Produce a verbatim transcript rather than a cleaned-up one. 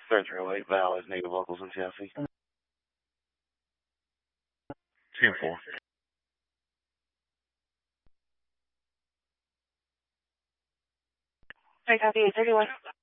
Central eight Valley's native vocals and chassis. ten four. I copy eight thirty-one.